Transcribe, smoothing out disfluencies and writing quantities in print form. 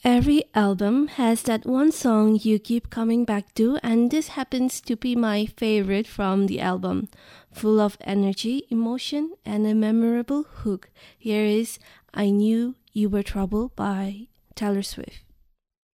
Every album has that one song you keep coming back to, and this happens to be my favorite from the album. Full of energy, emotion, and a memorable hook. Here is I Knew You Were Trouble by Taylor Swift.